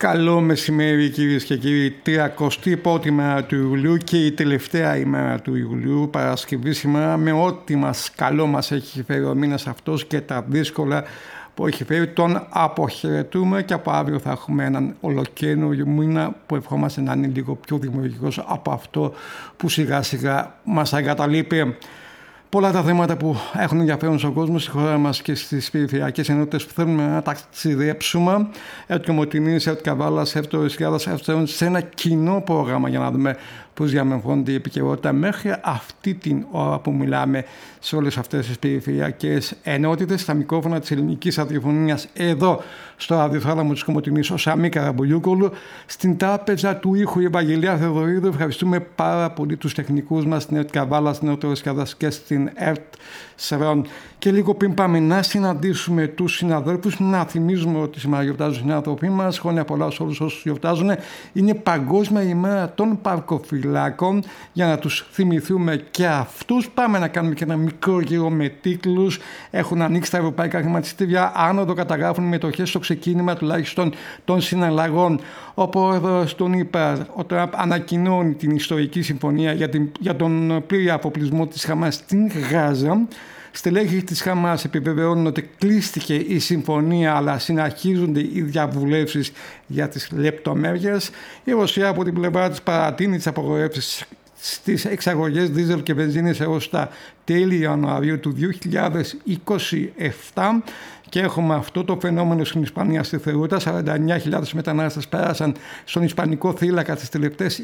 Καλό μεσημέρι κυρίες και κύριοι. 31η μέρα του Ιουλίου και η τελευταία ημέρα του Ιουλίου, Παρασκευή σήμερα, με ό,τι καλό μας έχει φέρει ο μήνας αυτός και τα δύσκολα που έχει φέρει, τον αποχαιρετούμε και από αύριο θα έχουμε έναν ολοκαίνουργιο μήνα που ευχόμαστε να είναι λίγο πιο δημιουργικός από αυτό που σιγά σιγά μας εγκαταλείπει. Πολλά τα θέματα που έχουν ενδιαφέρον στον κόσμο, στη χώρα μας και στις περιφερειακές ενότητες που θέλουμε να ταξιδέψουμε. Έτσι Ομοτινής, έτσι Καβάλας, έτσι Ρισκάδας, έτσι σε ένα κοινό πρόγραμμα για να δούμε πώς διαμορφώνεται η επικαιρότητα μέχρι αυτή την ώρα που μιλάμε σε όλες αυτές τις περιφερειακές ενότητες. Στα μικρόφωνα της ελληνικής ραδιοφωνίας εδώ στο ραδιοθάλαμο της Κομοτηνής ο Σαμί Καραμπολιούκολου, στην τράπεζα του ήχου η Ευαγγελία Θεοδωρίδου. Ευχαριστούμε πάρα πολύ τους τεχνικούς μας στην ΕΡΤ Καβάλα, στην ΕΡΤ Ρισκάδας και στην ΕΡΤ Σερών. Και λίγο πριν πάμε να συναντήσουμε τους συναδέλφους, να θυμίζουμε ότι σήμερα γιορτάζουν οι συνάδελφοί μας. Χρόνια πολλά σε όλους όσους γιορτάζουν. Είναι Παγκόσμια ημέρα των παρκοφυλάκων. Για να τους θυμηθούμε και αυτούς, πάμε να κάνουμε και ένα μικρό γύρο με τίτλους. Έχουν ανοίξει τα ευρωπαϊκά χρηματιστήρια. Άνοδο καταγράφουν μετοχές στο ξεκίνημα τουλάχιστον των συναλλαγών. Ο πρόεδρος τον ΙΠΑ, ο Τραμπ, ανακοινώνει την ιστορική συμφωνία για τον πλήρη αποπλισμό της Χαμάς στην Γάζα. Στελέχη της Χαμάς επιβεβαιώνουν ότι κλείστηκε η συμφωνία, αλλά συνεχίζονται οι διαβουλεύσεις για τις λεπτομέρειες. Η Ρωσία από την πλευρά της παρατείνει τις απαγορεύσεις στις εξαγωγές δίζελ και βενζίνης έως τα τέλη Ιανουαρίου του 2027. Και έχουμε αυτό το φαινόμενο στην Ισπανία στη Θερούτα. 49.000 μετανάστες πέρασαν στον Ισπανικό θύλακα τις τελευταίες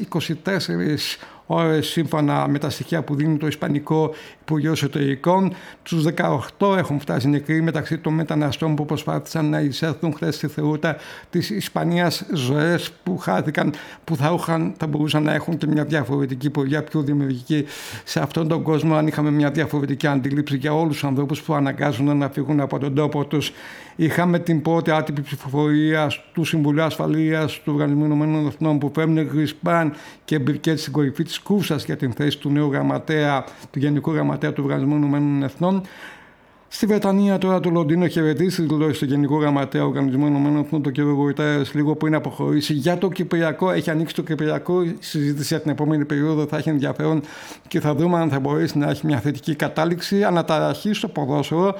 24 ώρες, σύμφωνα με τα στοιχεία που δίνει το Ισπανικό Υπουργείο Εσωτερικών. Τους 18 έχουν φτάσει νεκροί μεταξύ των μεταναστών που προσπάθησαν να εισέλθουν χθες στη Θερούτα της Ισπανίας, ζωές που χάθηκαν, που θα μπορούσαν να έχουν και μια διαφορετική πορεία, πιο δημιουργική σε αυτόν τον κόσμο, αν είχαμε μια διαφορετική αντίληψη για όλους τους ανθρώπους που αναγκάζονται να φύγουν από τον τόπο τους. Είχαμε την πρώτη άτυπη ψηφοφορία του Συμβουλίου Ασφαλείας του Οργανισμού Ηνωμένων Εθνών που φέρνει Γκρισπάν και Μπυρκέτ στην κορυφή της κούρσας για την θέση του νέου γραμματέα, του Γενικού Γραμματέα του Οργανισμού Ηνωμένων Εθνών. Στη Βρετανία τώρα το Λονδίνο χαιρετήσει τις δηλώσεις του Γενικού Γραμματέα Οργανισμού Ηνωμένων Εθνών, τον κ. Γουιτέρες, λίγο πριν αποχωρήσει. Για το Κυπριακό, έχει ανοίξει το Κυπριακό. Η συζήτηση για την επόμενη περίοδο θα έχει ενδιαφέρον και θα δούμε αν θα μπορέσει να έχει μια θετική κατάληξη. Αναταραχή στο ποδόσφαιρο.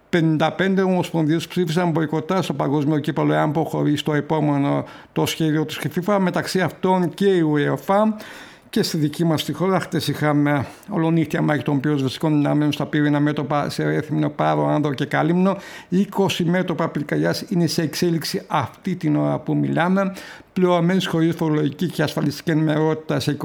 55 ομοσπονδίες ψήφισαν μποϊκοτά στο παγκόσμιο κύπελλο εάν προχωρήσει το επόμενο το σχέδιο της FIFA, μεταξύ αυτών και η UEFA. Και στη δική μας τη χώρα, χτες είχαμε ολονύχτια μάχη των πυροσβεστικών δυνάμεων στα πύρινα μέτωπα σε Ρέθυμνο, Πάρο, Άνδρο και Κάλυμνο. 20 μέτωπα πυρκαγιάς είναι σε εξέλιξη αυτή την ώρα που μιλάμε. Πληρωμένες χωρίς φορολογική και ασφαλιστική ενημερότητα σε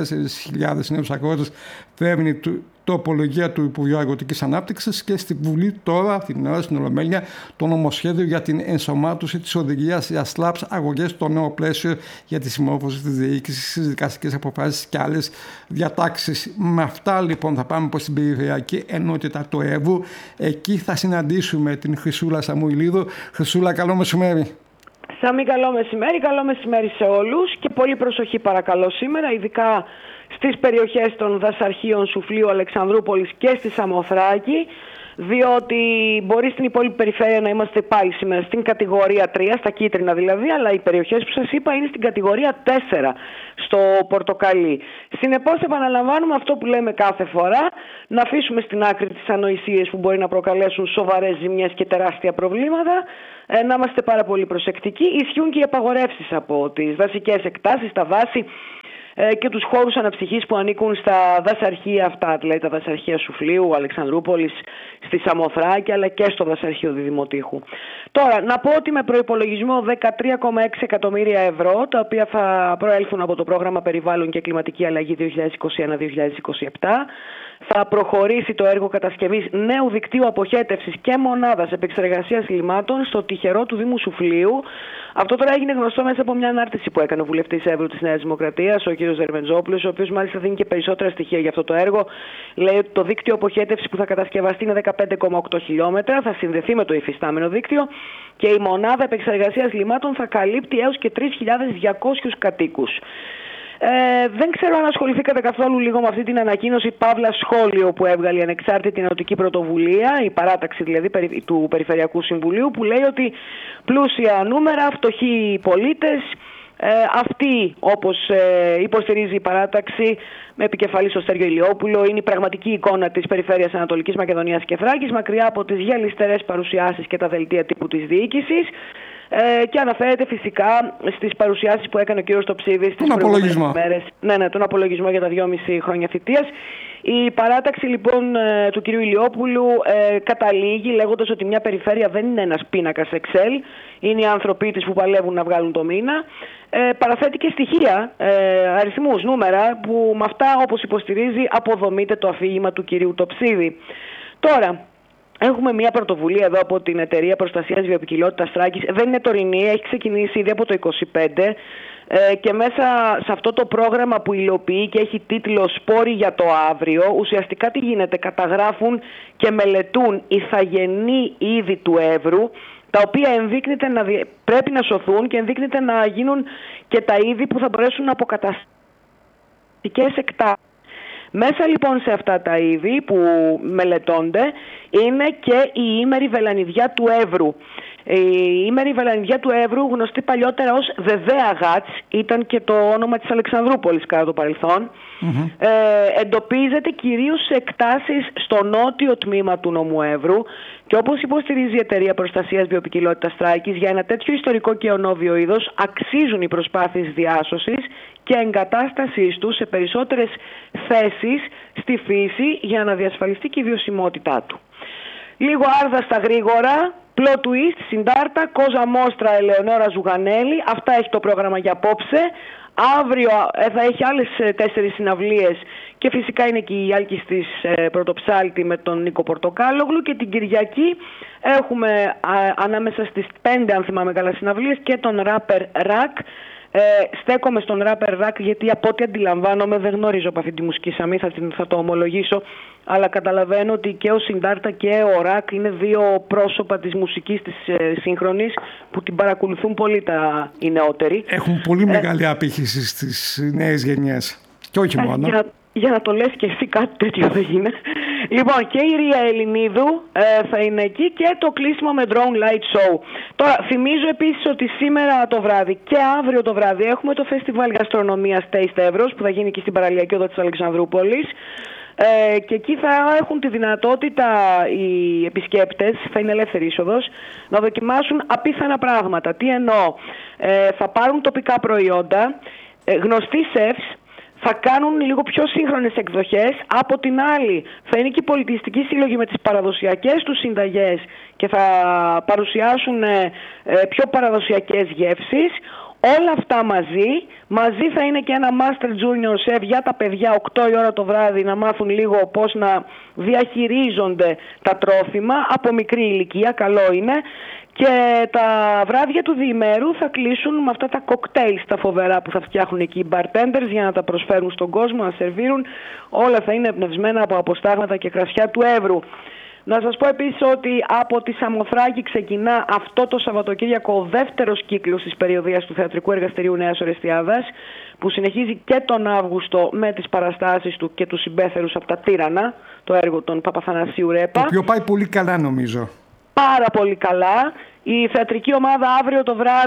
24.000 νέους αγρότες φέρνει τροπολογία του Υπουργείου Αγροτικής Ανάπτυξης και στη Βουλή τώρα, την ώρα στην Ολομέλεια, το νομοσχέδιο για την ενσωμάτωση της οδηγίας για σλάψ αγωγές στο νέο πλαίσιο για τη συμμόρφωση της διοίκησης στις δικαστικές αποφάσεις και άλλες διατάξεις. Με αυτά λοιπόν θα πάμε προς την περιφερειακή ενότητα του Εύβου. Εκεί θα συναντήσουμε την Χρυσούλα Σαμουηλίδου. Χρυσούλα, καλό μεσημέρι. Σαμί, καλό μεσημέρι σε όλους και πολύ προσοχή παρακαλώ σήμερα, ειδικά στις περιοχές των δασαρχείων Σουφλίου, Αλεξανδρούπολης και στη Σαμοθράκη, διότι μπορεί στην υπόλοιπη περιφέρεια να είμαστε πάλι σήμερα στην κατηγορία 3, στα κίτρινα δηλαδή, αλλά οι περιοχές που σας είπα είναι στην κατηγορία 4, στο πορτοκαλί. Συνεπώς επαναλαμβάνουμε αυτό που λέμε κάθε φορά, να αφήσουμε στην άκρη τις ανοησίες που μπορεί να προκαλέσουν σοβαρές ζημιές και τεράστια προβλήματα, να είμαστε πάρα πολύ προσεκτικοί. Ισχύουν και οι απαγορεύσεις από τις δασικές εκτάσεις, τα δάση και τους χώρους αναψυχής που ανήκουν στα δασαρχεία αυτά, δηλαδή τα δασαρχεία Σουφλίου, Αλεξανδρούπολης, στη Σαμοθράκη αλλά και στο δασαρχείο Διδημοτήχου. Τώρα, να πω ότι με προϋπολογισμό 13,6 εκατομμύρια ευρώ, τα οποία θα προέλθουν από το πρόγραμμα Περιβάλλον και Κλιματική Αλλαγή 2021-2027, θα προχωρήσει το έργο κατασκευής νέου δικτύου αποχέτευσης και μονάδας επεξεργασίας λιμάτων στο τυχερό του Δήμου Σουφλίου. Αυτό τώρα έγινε γνωστό μέσα από μια ανάρτηση που έκανε ο βουλευτής Εύρου της Νέας Δημοκρατίας, ο κ. Δερμεντζόπουλος, ο οποίος μάλιστα δίνει και περισσότερα στοιχεία για αυτό το έργο. Λέει ότι το δίκτυο αποχέτευσης που θα κατασκευαστεί είναι 15,8 χιλιόμετρα, θα συνδεθεί με το υφιστάμενο δίκτυο και η μονάδα επεξεργασίας λιμάτων θα καλύπτει έως και 3.200 κατοίκους. Δεν ξέρω αν ασχοληθήκατε καθόλου λίγο με αυτή την ανακοίνωση παύλα σχόλιο που έβγαλε η Ανεξάρτητη Ενωτική Πρωτοβουλία, η παράταξη δηλαδή του Περιφερειακού Συμβουλίου, που λέει ότι πλούσια νούμερα, φτωχοί πολίτες, αυτή, όπως υποστηρίζει η παράταξη με επικεφαλή στο Στέργιο Ηλιόπουλο, είναι η πραγματική εικόνα της περιφέρειας Ανατολικής Μακεδονίας και Θράκης, μακριά από τις γυαλιστερές παρουσιάσεις και τα δελτία τύπου της διοίκησης. Και αναφέρεται φυσικά στις παρουσιάσεις που έκανε ο κ. Τοψίδης τις προηγούμενες μέρες. Ναι, τον απολογισμό για τα 2,5 χρόνια θητείας. Η παράταξη λοιπόν του κ. Ηλιόπουλου καταλήγει λέγοντας ότι μια περιφέρεια δεν είναι ένας πίνακας Excel, είναι οι άνθρωποι της που παλεύουν να βγάλουν το μήνα. Παραθέτει και στοιχεία, αριθμούς, νούμερα, που με αυτά, όπως υποστηρίζει, αποδομείται το αφήγημα του κ. Τοψίδη. Τώρα, έχουμε μια πρωτοβουλία εδώ από την Εταιρεία Προστασίας Βιοποικιλότητας Θράκης. Δεν είναι τωρινή, έχει ξεκινήσει ήδη από το 2025 και μέσα σε αυτό το πρόγραμμα που υλοποιεί και έχει τίτλο «Σπόροι για το αύριο», ουσιαστικά τι γίνεται? Καταγράφουν και μελετούν ηθαγενή είδη του Εύρου, τα οποία ενδείκνυται να πρέπει να σωθούν και ενδείκνυται να γίνουν και τα είδη που θα μπορέσουν να αποκατασταθούν εκτάσεις. Μέσα λοιπόν σε αυτά τα είδη που μελετώνται είναι και η ήμερη βελανιδιά του Εύρου. Η ήμερη βελανιδιά του Εύρου, γνωστή παλιότερα ως Δεδέα Γάτς, ήταν και το όνομα της Αλεξανδρούπολης κατά το παρελθόν. Εντοπίζεται κυρίως σε εκτάσεις στο νότιο τμήμα του νομού Εύρου και όπως υποστηρίζει η Εταιρεία Προστασίας Βιοποικιλότητας Θράκης, για ένα τέτοιο ιστορικό και ονόβιο είδος αξίζουν οι προσπάθειες διάσωσης και εγκατάστασής του σε περισσότερες θέσεις στη φύση για να διασφαλιστεί και η βιωσιμότητά του. Λίγο άρδα στα γρήγορα. Plot twist, Συντάρτα, Κόζα Μόστρα, Ελεονόρα Ζουγανέλη. Αυτά έχει το πρόγραμμα για απόψε. Αύριο θα έχει άλλες 4 συναυλίες και φυσικά είναι και η Άλκης της Πρωτοψάλτη με τον Νίκο Πορτοκάλογλου, και την Κυριακή έχουμε ανάμεσα στις 5, αν θυμάμαι καλά, συναυλίες και τον Ράπερ Ρακ. Στέκομαι στον Ράπερ Ρακ γιατί από ό,τι αντιλαμβάνομαι, δεν γνωρίζω από αυτή τη μουσική σαμή, θα το ομολογήσω, αλλά καταλαβαίνω ότι και ο Συντάρτα και ο Ρακ είναι δύο πρόσωπα της μουσικής της σύγχρονης που την παρακολουθούν πολύ οι νεότεροι. Έχουν πολύ μεγάλη απήχηση στις νέες γενιές και όχι μόνο. Για να το λες και εσύ, κάτι τέτοιο δεν γίνεται. Λοιπόν, και η Ρία Ελληνίδου θα είναι εκεί και το κλείσιμο με drone light show. Τώρα, θυμίζω επίσης ότι σήμερα το βράδυ και αύριο το βράδυ έχουμε το φεστιβάλ γαστρονομίας Taste Εύρος που θα γίνει και στην παραλιακή οδό της Αλεξανδρούπολης. Και εκεί θα έχουν τη δυνατότητα οι επισκέπτες, θα είναι ελεύθερη είσοδος, να δοκιμάσουν απίθανα πράγματα. Τι εννοώ? Θα πάρουν τοπικά προϊόντα, γνωστοί σεφς, θα κάνουν λίγο πιο σύγχρονες εκδοχές. Από την άλλη θα είναι και οι πολιτιστικοί σύλλογοι με τις παραδοσιακές τους συνταγές και θα παρουσιάσουν πιο παραδοσιακές γεύσεις. Όλα αυτά μαζί θα είναι και ένα Master Junior Chef για τα παιδιά 8 η ώρα το βράδυ να μάθουν λίγο πώς να διαχειρίζονται τα τρόφιμα από μικρή ηλικία, καλό είναι. Και τα βράδια του διημέρου θα κλείσουν με αυτά τα κοκτέιλ τα φοβερά που θα φτιάχνουν εκεί οι bartenders για να τα προσφέρουν στον κόσμο, να σερβίρουν. Όλα θα είναι εμπνευσμένα από αποστάγματα και κρασιά του Εύρου. Να σας πω επίσης ότι από τη Σαμοθράκη ξεκινά αυτό το Σαββατοκύριακο ο δεύτερος κύκλος της περιοδίας του Θεατρικού Εργαστηρίου Νέας Ορεστιάδας, που συνεχίζει και τον Αύγουστο με τις παραστάσεις του και τους συμπέθερους από τα Τύρανα, το έργο των Παπαθανασίου Ρέπα. Το οποίο πάει πολύ καλά νομίζω. Πάρα πολύ καλά. Η θεατρική ομάδα αύριο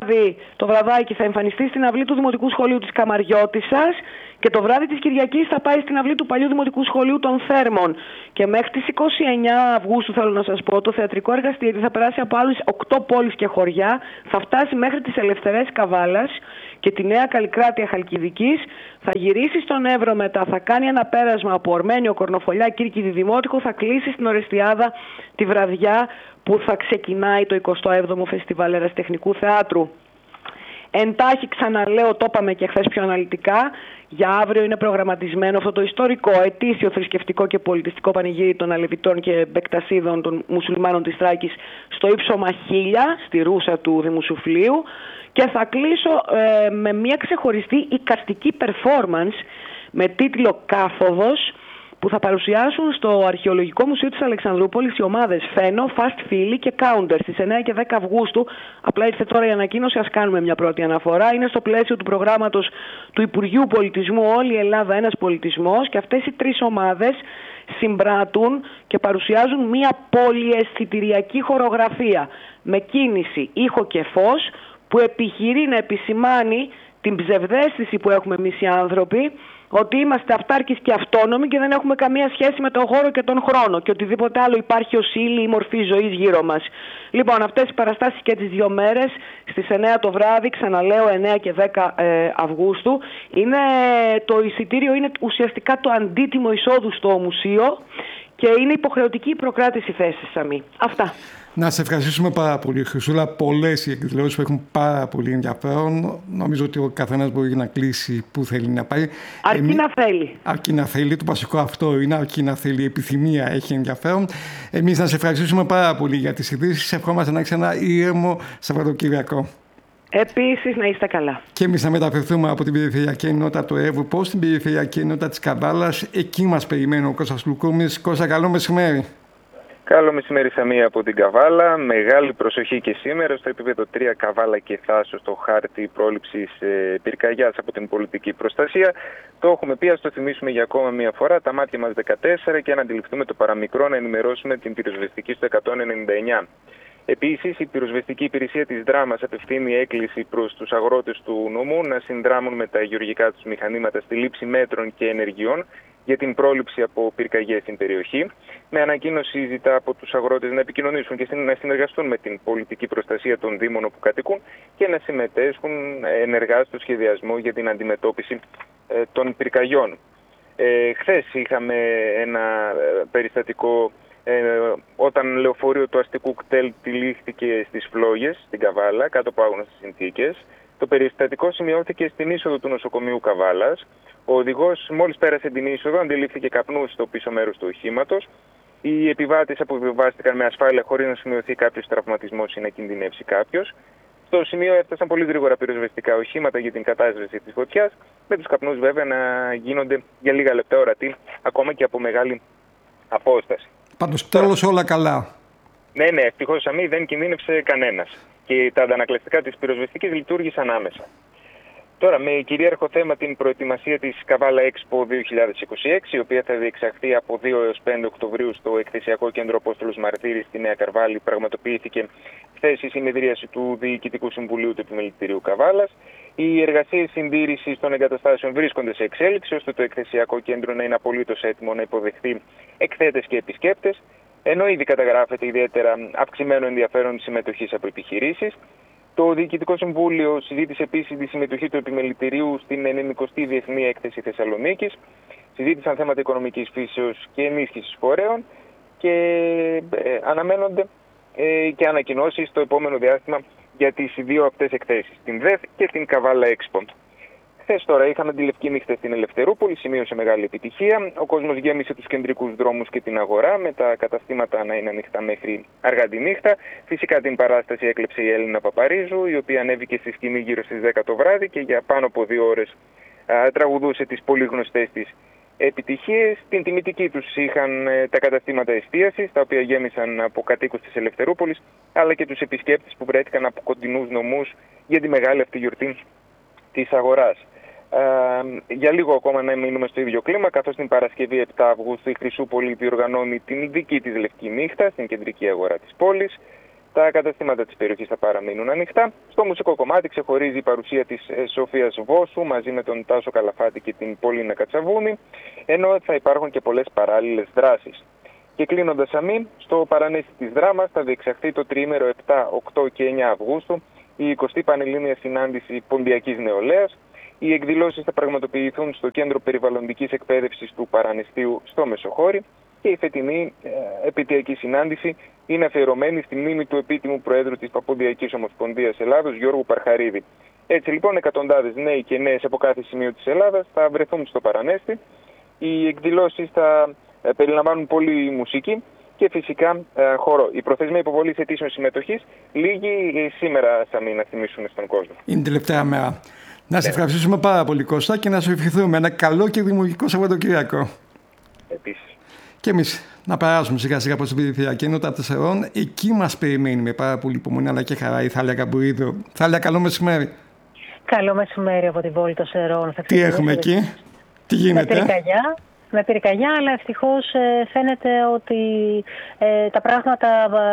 το βραδάκι θα εμφανιστεί στην αυλή του Δημοτικού Σχολείου της Καμαριώτισσας και το βράδυ της Κυριακής θα πάει στην αυλή του παλιού Δημοτικού Σχολείου των Θέρμων. Και μέχρι τις 29 Αυγούστου, θέλω να σας πω, το θεατρικό εργαστήριο θα περάσει από άλλες 8 πόλεις και χωριά, θα φτάσει μέχρι τις Ελευθερές Καβάλας και τη Νέα Καλλικράτεια Χαλκιδικής, θα γυρίσει στον Εύρο μετά, θα κάνει ένα πέρασμα από Ορμένιο, Κορνοφολιά, Κύρκιδη, Δημότικο, θα κλείσει στην Ορεστιάδα τη βραδιά που θα ξεκινάει το 27ο Φεστιβάλ Ερασιτεχνικού Θεάτρου. Εντάχει, ξαναλέω, το είπαμε και χθες πιο αναλυτικά, για αύριο είναι προγραμματισμένο αυτό το ιστορικό, ετήσιο θρησκευτικό και πολιτιστικό πανηγύρι των Αλεβιτών και Μπεκτασίδων των Μουσουλμάνων της Θράκης στο ύψωμα 1000, στη ρούσα του Δημοσουφλίου, και θα κλείσω με μια ξεχωριστή εικαστική performance με τίτλο «Κάθοδος», που θα παρουσιάσουν στο Αρχαιολογικό Μουσείο της Αλεξανδρούπολης οι ομάδες Φένο, Fast Philly και Counter στις 9 και 10 Αυγούστου. Απλά ήρθε τώρα η ανακοίνωση, ας κάνουμε μια πρώτη αναφορά. Είναι στο πλαίσιο του προγράμματος του Υπουργείου Πολιτισμού «Όλη η Ελλάδα ένας πολιτισμός» και αυτές οι τρεις ομάδες συμπράττουν και παρουσιάζουν μια πολυαισθητηριακή χορογραφία με κίνηση, ήχο και φως που επιχειρεί να επισημάνει την ψευδαίσθηση που έχουμε εμείς οι άνθρωποι ότι είμαστε αυτάρκεις και αυτόνομοι και δεν έχουμε καμία σχέση με τον χώρο και τον χρόνο και οτιδήποτε άλλο υπάρχει ως ύλη ή μορφή ζωής γύρω μας. Λοιπόν, αυτές οι παραστάσεις και τις 2 μέρες στις 9 το βράδυ, ξαναλέω 9 και 10 Αυγούστου, το εισιτήριο είναι ουσιαστικά το αντίτιμο εισόδου στο μουσείο και είναι υποχρεωτική η προκράτηση θέσης, Σαμή. Αυτά. Να σε ευχαριστήσουμε πάρα πολύ, Χρυσούλα. Πολλές οι εκδηλώσεις που έχουν πάρα πολύ ενδιαφέρον. Νομίζω ότι ο καθένας μπορεί να κλείσει που θέλει να πάει. Αρκεί να θέλει. Αρκεί να θέλει. Το βασικό αυτό είναι αρκεί να θέλει. Η επιθυμία έχει ενδιαφέρον. Εμείς να σε ευχαριστήσουμε πάρα πολύ για τις ειδήσεις. Ευχόμαστε να έχεις ένα ήρεμο Σαββατοκύριακο. Επίσης, να είστε καλά. Και εμείς θα μεταφερθούμε από την περιφερειακή ενότητα του Εύρου προς την περιφερειακή ενότητα της Καβάλας. Εκεί μας περιμένει ο Κώστας Λουκούμης. Κώστα, καλό μεσημέρι. Καλό μεσημέρι, Σαμία, από την Καβάλα. Μεγάλη προσοχή και σήμερα στο επίπεδο 3 Καβάλα και Θάσο στο χάρτη πρόληψης πυρκαγιάς από την πολιτική προστασία. Το έχουμε πει, ας το θυμίσουμε για ακόμα μία φορά. Τα μάτια μας 14 και αν αντιληφθούμε το παραμικρό να ενημερώσουμε την πυροσβεστική στο 199. Επίσης, η πυροσβεστική υπηρεσία της Δράμας απευθύνει έκκληση προς τους αγρότες του νομού να συνδράμουν με τα γεωργικά τους μηχανήματα στη λήψη μέτρων και ενεργειών για την πρόληψη από πυρκαγιές στην περιοχή. Με ανακοίνωση ζητά από τους αγρότες να επικοινωνήσουν και να συνεργαστούν με την πολιτική προστασία των δήμων όπου κατοικούν και να συμμετέσχουν ενεργά στο σχεδιασμό για την αντιμετώπιση των πυρκαγιών. Χθες είχαμε ένα περιστατικό όταν λεωφορείο του αστικού κτέλ τυλίχθηκε στις Φλόγες, στην Καβάλα, κάτω από άγνωστες συνθήκες. Το περιστατικό σημειώθηκε στην είσοδο του νοσοκομείου Καβάλας. Ο οδηγός μόλις πέρασε την είσοδο αντιλήφθηκε καπνούς στο πίσω μέρος του οχήματος. Οι επιβάτες αποβιβάστηκαν με ασφάλεια χωρίς να σημειωθεί κάποιος τραυματισμός ή να κινδυνεύσει κάποιος. Στο σημείο έφτασαν πολύ γρήγορα πυροσβεστικά οχήματα για την κατάσβεση της φωτιάς, με τους καπνούς βέβαια να γίνονται για λίγα λεπτά ορατοί, ακόμα και από μεγάλη απόσταση. Πάντως τέλος όλα καλά. Ναι, ευτυχώς, Σαμή, δεν κινδύνευσε κανένας. Και τα αντανακλαστικά της πυροσβεστικής λειτουργήσαν άμεσα. Τώρα, με κυρίαρχο θέμα την προετοιμασία της Καβάλα Expo 2026, η οποία θα διεξαχθεί από 2 έως 5 Οκτωβρίου στο Εκθεσιακό Κέντρο Απόστολος Μαρτύρης στη Νέα Καρβάλη, πραγματοποιήθηκε χθες η συνεδρίαση του Διοικητικού Συμβουλίου του Επιμελητηρίου Καβάλας. Οι εργασίες συντήρησης των εγκαταστάσεων βρίσκονται σε εξέλιξη, ώστε το Εκθεσιακό Κέντρο να είναι απολύτως έτοιμο να υποδεχθεί εκθέτες και επισκέπτες, ενώ ήδη καταγράφεται ιδιαίτερα αυξημένο ενδιαφέρον συμμετοχής από επιχειρήσεις. Το Διοικητικό Συμβούλιο συζήτησε επίσης τη συμμετοχή του Επιμελητηρίου στην 90η Διεθνή Έκθεση Θεσσαλονίκης. Συζήτησαν θέματα οικονομικής φύσεως και ενίσχυσης φορέων και αναμένονται και ανακοινώσεις στο επόμενο διάστημα για τις 2 αυτές εκθέσεις, την ΔΕΘ και την Καβάλα Expo. Χθες τώρα είχαμε τη Λευκή Νύχτα στην Ελευθερούπολη, σημείωσε μεγάλη επιτυχία. Ο κόσμος γέμισε τους κεντρικούς δρόμους και την αγορά, με τα καταστήματα να είναι ανοιχτά μέχρι αργά τη νύχτα. Φυσικά την παράσταση έκλεψε η Έλληνα Παπαρίζου, η οποία ανέβηκε στη σκηνή γύρω στις 10 το βράδυ και για πάνω από 2 ώρες τραγουδούσε τις πολύ γνωστές της επιτυχίες. Την τιμητική τους είχαν τα καταστήματα εστίασης, τα οποία γέμισαν από κατοίκους της Ελευθερούπολης, αλλά και τους επισκέπτες που βρέθηκαν από κοντινούς νομούς για τη μεγάλη αυτή γιορτή της αγοράς. Για λίγο ακόμα να μείνουμε στο ίδιο κλίμα, καθώς την Παρασκευή 7 Αυγούστου η Χρυσούπολη διοργανώνει την δική της Λευκή Νύχτα στην κεντρική αγορά της πόλης. Τα καταστήματα της περιοχής θα παραμείνουν ανοιχτά. Στο μουσικό κομμάτι ξεχωρίζει η παρουσία της Σοφίας Βόσου μαζί με τον Τάσο Καλαφάτη και την Πολίνα Κατσαβούνη, ενώ θα υπάρχουν και πολλές παράλληλες δράσεις. Και κλείνοντας, Σαμή, στο παρανέστη της Δράμας θα διεξαχθεί το τριήμερο 7, 8 και 9 Αυγούστου η 20η Πανελλήνια Συνάντηση Ποντιακής Νεολαίας. Οι εκδηλώσεις θα πραγματοποιηθούν στο Κέντρο Περιβαλλοντικής Εκπαίδευσης του Παρανεστίου στο Μεσοχώρι και η φετινή επαιτειακή συνάντηση είναι αφιερωμένη στη μνήμη του επίτιμου Προέδρου της Παποντιακής Ομοσπονδίας Ελλάδος, Γιώργου Παρχαρίδη. Έτσι λοιπόν, εκατοντάδες νέοι και νέες από κάθε σημείο της Ελλάδας θα βρεθούν στο Παρανέστη. Οι εκδηλώσεις θα περιλαμβάνουν πολλή μουσική και φυσικά χορό. Η προθεσμία υποβολής αιτήσεων συμμετοχής λήγει σήμερα, Σαμή, να θυμίσουμε στον κόσμο. Είναι τελευταία μέρα. Να σε ευχαριστήσουμε πάρα πολύ, Κώστα, και να σου ευχηθούμε ένα καλό και δημιουργικό Σαββατοκύριακο. επίσης. Και εμείς να περάσουμε σιγά σιγά προς την περιφερειακή ενότητα 4. Εκεί μας περιμένει με πάρα πολύ υπομονή αλλά και χαρά η Θάλια Καμπουρίδου. Θάλια, καλό μεσημέρι. Καλό μεσημέρι από την πόλη των Σερών. Τι έχουμε εκεί, τι γίνεται? Με πυρκαγιά, αλλά ευτυχώς φαίνεται ότι τα πράγματα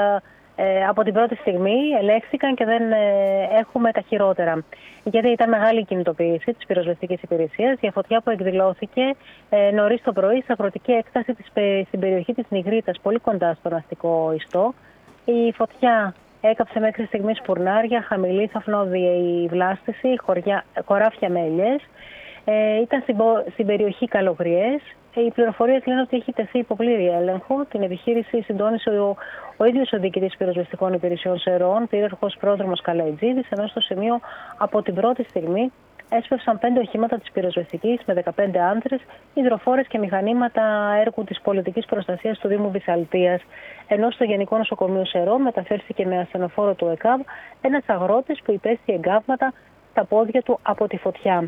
από την πρώτη στιγμή ελέγχθηκαν και δεν έχουμε τα χειρότερα. Γιατί ήταν μεγάλη η κινητοποίηση της πυροσβεστικής υπηρεσίας για φωτιά που εκδηλώθηκε νωρίς το πρωί σε αγροτική έκταση στην περιοχή της Νιγρίτας, πολύ κοντά στον αστικό ιστό. Η φωτιά έκαψε μέχρι στιγμής φουρνάρια, χαμηλή θαυνώδη βλάστηση, χωράφια με ελιές. Ήταν στην περιοχή Καλογριές. Οι πληροφορίες λένε ότι έχει τεθεί υπό πλήρη έλεγχο. Την επιχείρηση συντόνισε ο ίδιος ο διοικητής πυροσβεστικών υπηρεσιών Σερών, πύραρχος πρόδρομος Καλαϊτζίδης, ενώ στο σημείο από την πρώτη στιγμή έσπευσαν 5 οχήματα της πυροσβεστικής με 15 άντρες, υδροφόρες και μηχανήματα έργου της πολιτικής προστασίας του Δήμου Βυσσαλτίας. Ενώ στο Γενικό Νοσοκομείο Σερών μεταφέρθηκε με ασθενοφόρο του ΕΚΑΒ ένας αγρότης που υπέστη εγκάβματα στα πόδια του από τη φωτιά.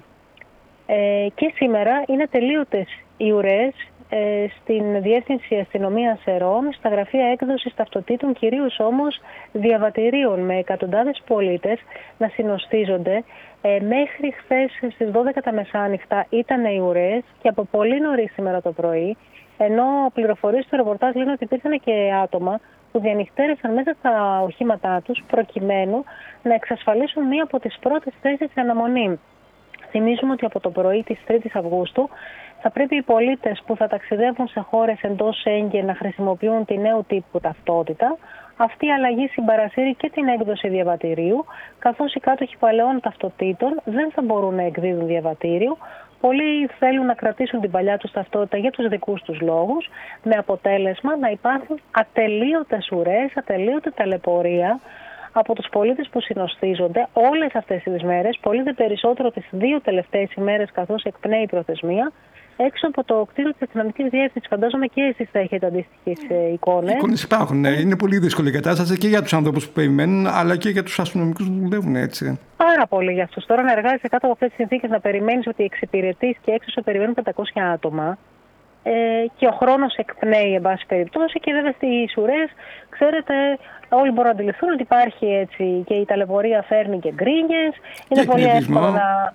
Και σήμερα είναι τελείωτες οι ουρές στην Διεύθυνση Αστυνομίας Σερών, στα γραφεία έκδοσης ταυτοτήτων, κυρίως όμως διαβατηρίων, με εκατοντάδες πολίτες να συνοστίζονται. Μέχρι χθες στις 12 τα μεσάνυχτα ήταν οι ουρές και από πολύ νωρίς σήμερα το πρωί, ενώ πληροφορίες του ρεπορτάζ λένε ότι υπήρχαν και άτομα που διανυκτέρεσαν μέσα στα οχήματά τους προκειμένου να εξασφαλίσουν μία από τις πρώτες θέσεις σε αναμονή. Θυμίζουμε ότι από το πρωί της 3ης Αυγούστου θα πρέπει οι πολίτες που θα ταξιδεύουν σε χώρες εντός Σέγγεν να χρησιμοποιούν τη νέου τύπου ταυτότητα. Αυτή η αλλαγή συμπαρασύρει και την έκδοση διαβατηρίου, καθώς οι κάτοχοι παλαιών ταυτοτήτων δεν θα μπορούν να εκδίδουν διαβατήριο. Πολλοί θέλουν να κρατήσουν την παλιά τους ταυτότητα για τους δικούς τους λόγους, με αποτέλεσμα να υπάρχουν ατελείωτες ουρές, ατελείωτη ταλαιπωρία από τους πολίτες που συνοστίζονται όλες αυτές τις μέρες, πολύ δε περισσότερο τις 2 τελευταίες ημέρες καθώς εκπνέει η προθεσμία, έξω από το κτίριο της αστυνομικής διεύθυνσης. Φαντάζομαι και εσείς θα έχετε αντίστοιχες εικόνες. Εικόνες υπάρχουν, ναι. Είναι πολύ δύσκολη η κατάσταση και για τους ανθρώπους που περιμένουν, αλλά και για τους αστυνομικούς που δουλεύουν, έτσι. Πάρα πολύ για αυτούς. Τώρα να εργάζεσαι κάτω από αυτές τις συνθήκες, να περιμένεις ότι εξυπηρετείς και έξω περιμένουν 500 άτομα. Και ο χρόνος εκπνέει, εν πάση περιπτώσει, και βέβαια στις ουρές, ξέρετε, όλοι μπορούν να αντιληφθούν ότι υπάρχει έτσι και η ταλαιπωρία φέρνει και γκρίνιες. Είναι πολύ εύκολο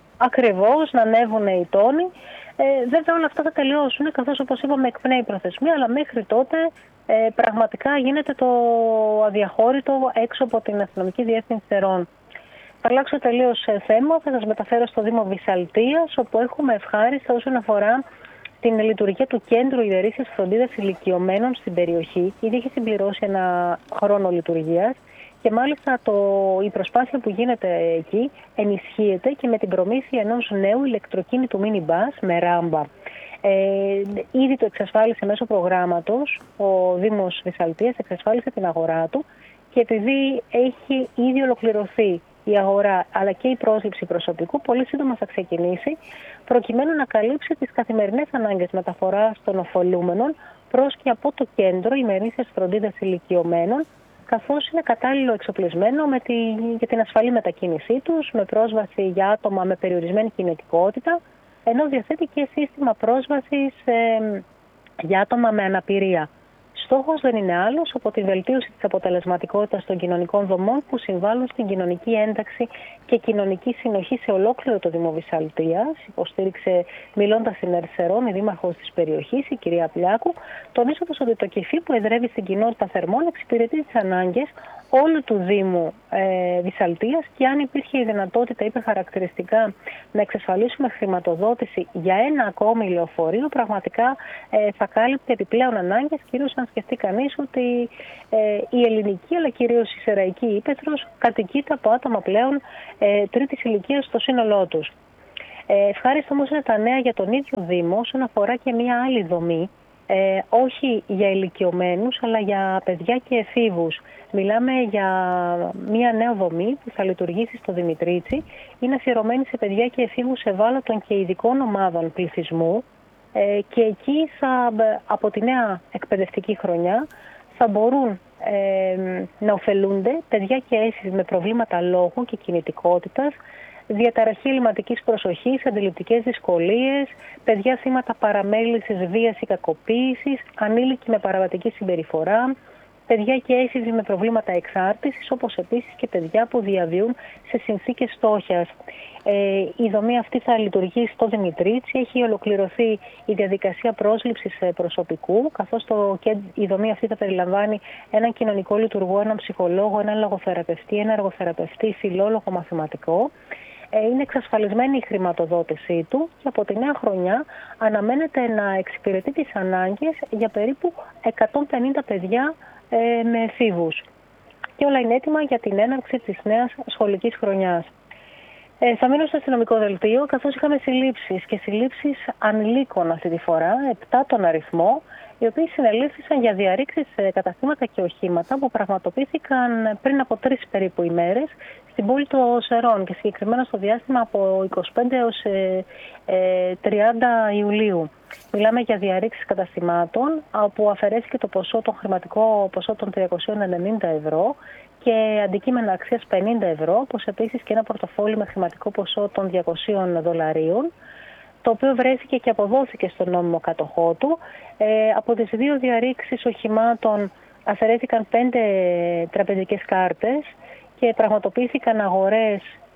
να ανέβουν οι τόνοι. Βέβαια όλα αυτά θα τελειώσουν, καθώς όπως είπαμε εκπνέει η προθεσμία, αλλά μέχρι τότε πραγματικά γίνεται το αδιαχώρητο έξω από την Αστυνομική Διεύθυνση Σερών. Θα αλλάξω τελείως θέμα, θα σας μεταφέρω στο Δήμο Βυσσαλτίας, όπου έχουμε ευχάριστα όσον αφορά την λειτουργία του Κέντρου Ημερήσιας Φροντίδας Ηλικιωμένων στην περιοχή. Ήδη έχει συμπληρώσει ένα χρόνο λειτουργίας και μάλιστα η προσπάθεια που γίνεται εκεί ενισχύεται και με την προμήθεια ενός νέου ηλεκτροκίνητου mini-bus με ράμπα. Ήδη το εξασφάλισε μέσω προγράμματος, ο Δήμος Βυσσαλτίας εξασφάλισε την αγορά του και επειδή έχει ήδη ολοκληρωθεί η αγορά αλλά και η πρόσληψη προσωπικού, πολύ σύντομα θα ξεκινήσει προκειμένου να καλύψει τις καθημερινές ανάγκες μεταφοράς των ωφελούμενων προς και από το Κέντρο Ημερήσιας Φροντίδας Ηλικιωμένων, καθώς είναι κατάλληλο εξοπλισμένο για την ασφαλή μετακίνησή τους, με πρόσβαση για άτομα με περιορισμένη κινητικότητα, ενώ διαθέτει και σύστημα πρόσβασης για άτομα με αναπηρία. Στόχος δεν είναι άλλος από τη βελτίωση της αποτελεσματικότητας των κοινωνικών δομών που συμβάλλουν στην κοινωνική ένταξη και κοινωνική συνοχή σε ολόκληρο το Δήμο Βυσσαλτίας, υποστήριξε μιλώντας στην Ερσερών η δήμαρχος της περιοχής, η κυρία Πλιάκου, τονίζοντας ότι το κεφί που εδρεύει στην κοινότητα Θερμών εξυπηρετεί τις ανάγκες όλου του Δήμου Βυσσαλτίας και αν υπήρχε η δυνατότητα, είπε χαρακτηριστικά, να εξασφαλίσουμε χρηματοδότηση για ένα ακόμη λεωφορείο, πραγματικά θα κάλυπτε επιπλέον ανάγκες, κυρίως αν σκεφτεί κανείς ότι η ελληνική αλλά κυρίως η σεραϊκή ύπαιθρος κατοικείται από άτομα πλέον τρίτης ηλικίας στο σύνολό τους. Ευχάριστο όμως είναι τα νέα για τον ίδιο Δήμο όσον αφορά και μια άλλη δομή, όχι για ηλικιωμένους αλλά για παιδιά και εφήβους. Μιλάμε για μια νέα δομή που θα λειτουργήσει στο Δημητρίτσι, είναι αφιερωμένη σε παιδιά και εφήβους ευάλωτων και ειδικών ομάδων πληθυσμού και εκεί από τη νέα εκπαιδευτική χρονιά θα μπορούν να ωφελούνται παιδιά και έφηβοι με προβλήματα λόγου και κινητικότητας, διαταραχή ελλειμματικής προσοχής, αντιληπτικές δυσκολίες, παιδιά θύματα παραμέλησης, βίας ή κακοποίησης, ανήλικοι με παραβατική συμπεριφορά, παιδιά και έφηβοι με προβλήματα εξάρτησης, όπως επίσης και παιδιά που διαβιούν σε συνθήκες φτώχειας. Η δομή αυτή θα λειτουργεί στο Δημητρίτσι. Έχει ολοκληρωθεί η διαδικασία πρόσληψης προσωπικού, καθώς η δομή αυτή θα περιλαμβάνει έναν κοινωνικό λειτουργό, έναν ψυχολόγο, έναν λογοθεραπευτή, έναν εργοθεραπευτή, φιλόλογο, μαθηματικό. Είναι εξασφαλισμένη η χρηματοδότησή του και από τη νέα χρονιά αναμένεται να εξυπηρετεί τις ανάγκες για περίπου 150 παιδιά με εφήβους. Και όλα είναι έτοιμα για την έναρξη της νέας σχολικής χρονιάς. Θα μείνω στο αστυνομικό δελτίο, καθώς είχαμε συλλήψεις ανηλίκων αυτή τη φορά, 7 τον αριθμό, οι οποίοι συνελήφθησαν για διαρρήξεις σε καταστήματα και οχήματα που πραγματοποιήθηκαν πριν από 3 περίπου ημέρες στην πόλη των Σερών και συγκεκριμένα στο διάστημα από 25 έως 30 Ιουλίου. Μιλάμε για διαρρήξεις καταστημάτων, όπου αφαιρέθηκε το χρηματικό ποσό των 390 ευρώ και αντικείμενα αξίας 50 ευρώ, όπως επίσης και ένα πορτοφόλι με χρηματικό ποσό των 200 δολαρίων, το οποίο βρέθηκε και αποδόθηκε στον νόμιμο κατοχό του. Από τις 2 διαρρήξεις οχημάτων αφαιρέθηκαν 5 τραπεζικές κάρτες και πραγματοποιήθηκαν αγορές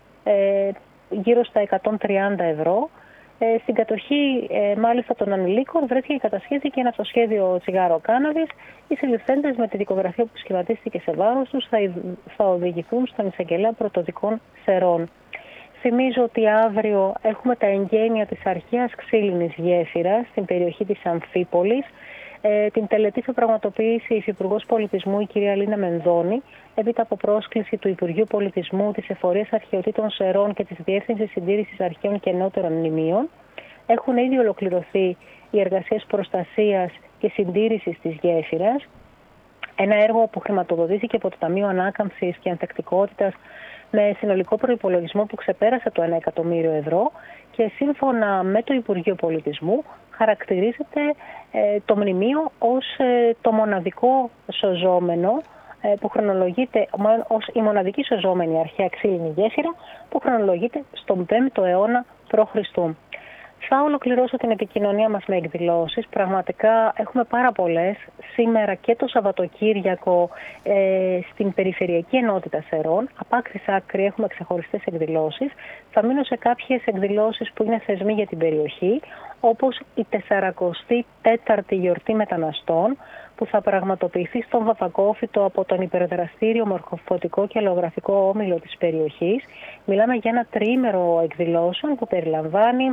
γύρω στα 130 ευρώ. Στην κατοχή μάλιστα των ανηλίκων βρέθηκε κατασχέθηκε και ένα αυτοσχέδιο τσιγάρο κάναβης. Οι συλληφθέντες με τη δικογραφία που σχηματίστηκε σε βάρος τους θα οδηγηθούν στον εισαγγελέα πρωτοδικών Σερών. Θυμίζω ότι αύριο έχουμε τα εγγένεια της αρχαίας ξύλινης γέφυρας στην περιοχή της Αμφίπολης. Την τελετή θα πραγματοποιήσει η Υφυπουργός Πολιτισμού, η κυρία Λίνα Μενδώνη, έπειτα από πρόσκληση του Υπουργείου Πολιτισμού, της Εφορίας Αρχαιοτήτων Σερών και της Διεύθυνσης Συντήρησης Αρχαίων και Νεότερων Μνημείων. Έχουν ήδη ολοκληρωθεί οι εργασίες προστασίας και συντήρησης της γέφυρας. Ένα έργο που χρηματοδοτήθηκε από το Ταμείο Ανάκαμψης και Ανθεκτικότητας με συνολικό προϋπολογισμό που ξεπέρασε το 1 εκατομμύριο ευρώ και σύμφωνα με το Υπουργείο Πολιτισμού χαρακτηρίζεται το μνημείο ως το μοναδικό σωζόμενο που χρονολογείται, ως η μοναδική σωζόμενη αρχαία ξύλινη γέφυρα που χρονολογείται στον 5ο αιώνα π.Χ. Θα ολοκληρώσω την επικοινωνία μας με εκδηλώσεις. Πραγματικά έχουμε πάρα πολλές. Σήμερα και το Σαββατοκύριακο στην Περιφερειακή Ενότητα Σερών. Από άκρη σ' άκρη έχουμε ξεχωριστές εκδηλώσεις. Θα μείνω σε κάποιες εκδηλώσεις που είναι θεσμοί για την περιοχή, όπως η 44η Γιορτή Μεταναστών, που θα πραγματοποιηθεί στον Βαβακόφυτο από τον υπερδραστήριο μορφωτικό και αλλογραφικό όμιλο της περιοχής. Μιλάμε για ένα τριήμερο εκδηλώσεων που περιλαμβάνει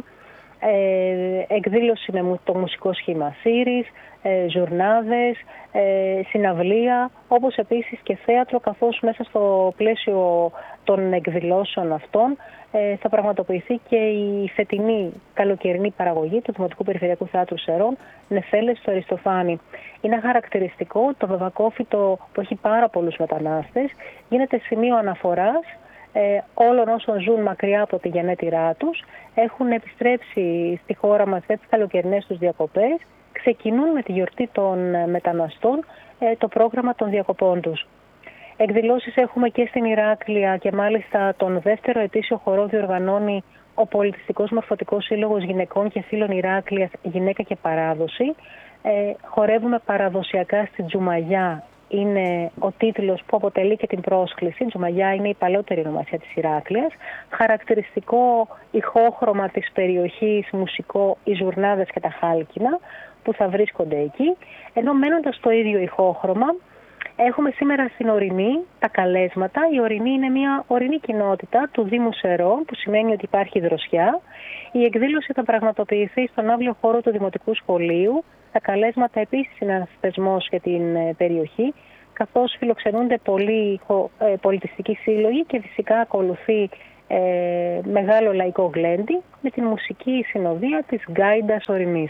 εκδήλωση με το μουσικό σχήμα Σύρης, ζουρνάδες, συναυλία, όπως επίσης και θέατρο, καθώς μέσα στο πλαίσιο των εκδηλώσεων αυτών θα πραγματοποιηθεί και η φετινή καλοκαιρινή παραγωγή του Δημοτικού Περιφερειακού Θεάτρου Σερών, Νεφέλες στο Αριστοφάνη. Είναι χαρακτηριστικό το Βαβακόφυτο που έχει πάρα πολλούς μετανάστες, γίνεται σημείο αναφοράς όλων όσων ζουν μακριά από τη γενέτειρά τους, έχουν επιστρέψει στη χώρα μας για τις καλοκαιρινές τους διακοπές, ξεκινούν με τη γιορτή των μεταναστών το πρόγραμμα των διακοπών τους. Εκδηλώσεις έχουμε και στην Ηράκλεια και μάλιστα τον δεύτερο ετήσιο χορό διοργανώνει ο Πολιτιστικός Μορφωτικός Σύλλογος Γυναικών και Φίλων Ηράκλειας Γυναίκα και Παράδοση. Χορεύουμε παραδοσιακά στη Τζουμαγιά. Είναι ο τίτλος που αποτελεί και την πρόσκληση. Τζουμαγιά είναι η παλαιότερη ονομασία της Ηράκλειας. Χαρακτηριστικό ηχόχρωμα της περιοχής, μουσικό, οι ζουρνάδες και τα χάλκινα που θα βρίσκονται εκεί. Ενώ μένοντας στο ίδιο ηχόχρωμα, έχουμε σήμερα στην Ορεινή τα καλέσματα. Η Ορεινή είναι μια ορεινή κοινότητα του Δήμου Σερών, που σημαίνει ότι υπάρχει δροσιά. Η εκδήλωση θα πραγματοποιηθεί στον αύριο χώρο του Δημοτικού Σχολείου. Τα καλέσματα επίσης είναι ένας θεσμός για την περιοχή, καθώς φιλοξενούνται πολλοί πολιτιστικοί σύλλογοι και φυσικά ακολουθεί μεγάλο λαϊκό γλέντι με την μουσική συνοδεία της Γκάιντας Ορεινής.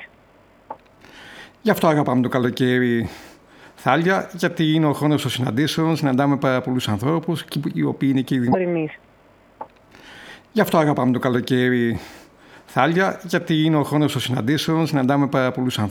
Γι' αυτό αγαπάμε το καλοκαίρι, Θάλια, γιατί είναι ο χρόνος των συναντήσεων, συναντάμε πάρα πολλούς ανθρώπους, οι οποίοι είναι και οι Ορεινής. Γι' αυτό αγαπάμε το καλοκαίρι, Θάλια, γιατί είναι ο χρόνος των συναντήσεων, συναντάμε πάρα πολλούς ανθρώπους.